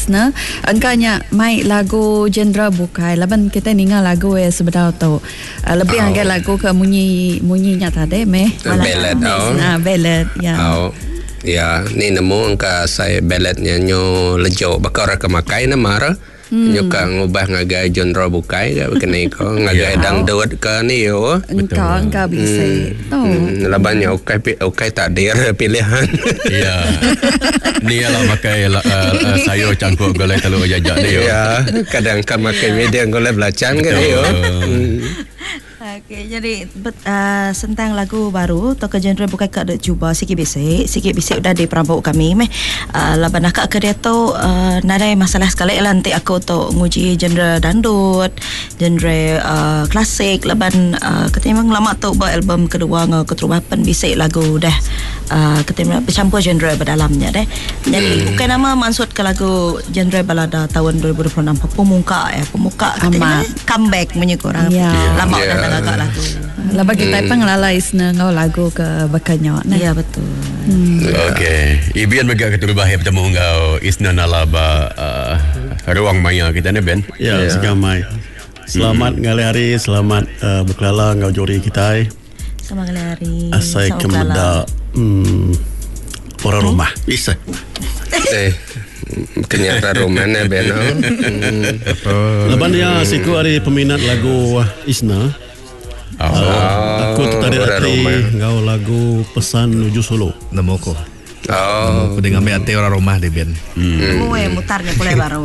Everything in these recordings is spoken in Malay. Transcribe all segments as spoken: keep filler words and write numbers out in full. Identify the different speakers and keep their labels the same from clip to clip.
Speaker 1: Isna angkanya mai lagu genre bukai laban kita ningal lagu ya sebenarnya tu uh, lebih oh. agak lagu ke munyi munyinya tadi meh
Speaker 2: ballad oh
Speaker 1: nah ballad ya
Speaker 2: oh ya ni nemu angka saya balladnya nyo lejo bakal kemakai nama ra Hmm. Nyuka ngubah ngagai genre bukai ke kena ko ngagai dangdut ke ni yo
Speaker 1: engkau engkau bisa
Speaker 2: oh hmm. labannya ukai ukai tak ada pilihan
Speaker 3: ya ni lah makai uh, uh, sayur cangkuk golek telur jajak ni yo
Speaker 2: ya kadang kan makai media golek belacan ke yo
Speaker 4: Okey, jadi uh, tentang lagu baru atau ke genre bukan kak dak cuba sikit bisik, sikit bisik dah di perambut kami meh. Uh, laban nak ke dia tu uh, nada masalah sekali lah nanti aku tu nguji genre dandut, genre uh, klasik laban uh, ketimbang lama tu buat album kedua ngau keterubapan bisik lagu dah. Uh, ketimbang bercampur genre berdalamnya deh. Jadi hmm. bukan nama maksud ke lagu genre balada tahun dua ribu dua puluh enam pemuka ya, pemuka ketimbang comeback menyekurang.
Speaker 1: Yeah.
Speaker 4: Lama
Speaker 1: yeah.
Speaker 4: dah agak lagu.
Speaker 1: Laba kita hmm. pang lala isna ngau lagu ke bakanyo. Nah.
Speaker 4: Ya betul.
Speaker 1: Hmm.
Speaker 3: Okey, ibian megak ketul bahaya bertemu ngau isna nalaba uh, ruang maya kita ni Ben.
Speaker 5: Ya, yeah. segamai. Selamat hmm. ngali hari, selamat uh, berkelala ngau juri kita.
Speaker 4: Selamat ngali hari.
Speaker 5: Asai kemeda hmm, orang hmm? rumah. Bisa.
Speaker 2: Eh. Kenyataan romannya Ben.
Speaker 5: Lepas dia siku hari peminat lagu Isna.
Speaker 3: Oh.
Speaker 5: Uh, aku tertarik hati ngau lagu Pesan Menuju Solo.
Speaker 6: Nemu ko.
Speaker 2: Oh,
Speaker 6: aku dengan hati orang rumah di Ben.
Speaker 4: Hmm. Oh, eh mutarnya pula baru.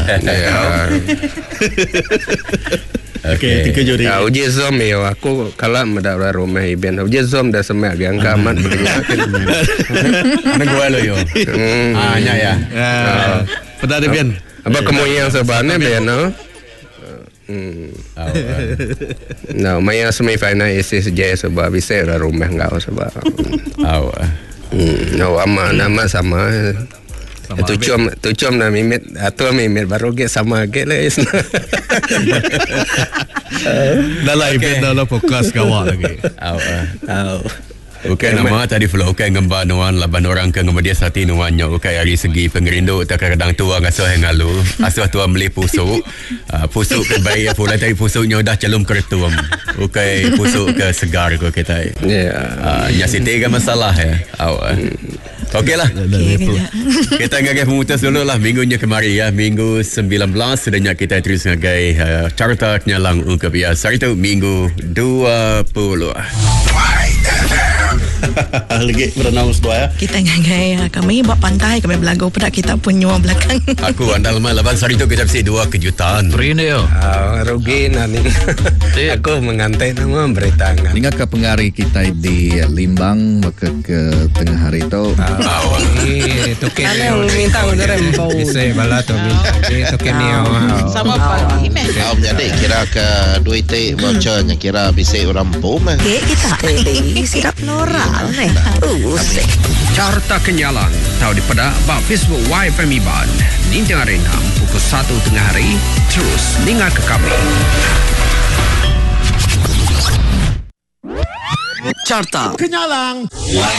Speaker 5: Okey, tiga juri.
Speaker 2: Ah, uji Zoom yo aku kalau mendak orang rumah Ben. Uji Zoom dah semak yang kaman berdengar.
Speaker 3: Ana gua lo yo. Ah, nya ya.
Speaker 6: Pada di Ben.
Speaker 2: Apa kamu yang sebenarnya Ben no? Hmm. No, maya semifinal isi saja sebab bisa orang rumah enggak sebab.
Speaker 3: Aw.
Speaker 2: Hmm, no ama nama sama. Tu cum tu cum na mimit atau mimit baru ke sama ke lah isna.
Speaker 6: Dah lah ibet dah lah fokus kawal lagi.
Speaker 3: Aw. Aw. Okey nama tadi flow okey ngamba nuan laban orang ke ngamba dia sati nuannya okey dari segi pengerindu tak kadang tua ngasuh yang ngalu asuh tua beli pusuk uh, pusuk ke bayi pula tadi pusuknya dah calum kertuam okey pusuk ke segar ko kita ya uh, nya siti ke masalah ya aw okey lah okay, kita ngagai pemutus dulu lah minggunya kemari ya minggu sembilan belas sudahnya kita terus ngagai uh, carta nyalang ungkap ya hari tu minggu dua puluh
Speaker 5: lagi berenang dua ya.
Speaker 4: Kita ngagai kami buat pantai kami belagu pada kita punya belakang.
Speaker 3: Aku andal mal laban hari tu kita mesti dua kejutan.
Speaker 6: Rene yo.
Speaker 2: Ah rugi nani. Aku mengantai nama beretangan.
Speaker 6: Ingat ke pengari kita di Limbang maka ke tengah hari tu.
Speaker 2: Ah itu ke. Kalau minta udah rempo. Bisa bala tu minta. Itu ke neo.
Speaker 4: Sama pagi meh.
Speaker 7: Kau jadi kira ke duit te bocornya kira bisa orang pom.
Speaker 4: Okey kita. Eh sirap Nora.
Speaker 2: Carta Kenyalang tahu di pada bab Facebook Y F M Iban Nintang Arena pukul satu tengah hari terus dengar ke kami Carta Kenyalang.